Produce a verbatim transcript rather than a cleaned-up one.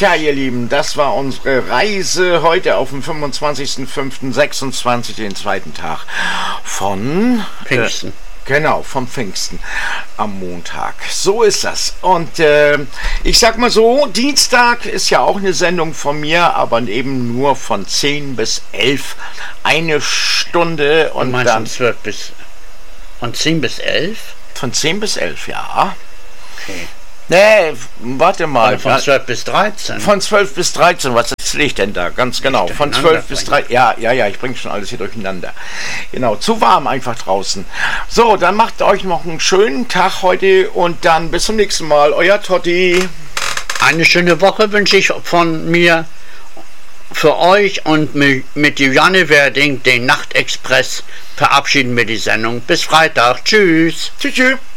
Tja, ihr Lieben, das war unsere Reise heute auf dem fünfundzwanzigsten fünften sechsundzwanzig, den zweiten Tag von Pfingsten. Äh, genau, vom Pfingsten am Montag. So ist das. Und äh, ich sag mal so, Dienstag ist ja auch eine Sendung von mir, aber eben nur von zehn bis elf. Eine Stunde und, und dann... zwölf bis... Von zehn bis elf? Von zehn bis elf, ja. Okay. Nee, warte mal. Von zwölf bis dreizehn? Von zwölf bis dreizehn, was erzähle ich denn da? Ganz genau. Von zwölf bis dreizehn. Ja, ja, ja, ich bringe schon alles hier durcheinander. Genau, zu warm einfach draußen. So, dann macht euch noch einen schönen Tag heute und dann bis zum nächsten Mal. Euer Totti. Eine schöne Woche wünsche ich von mir für euch und mit Juliane Werding, den Nachtexpress, verabschieden wir die Sendung. Bis Freitag. Tschüss. Tschüss, tschüss.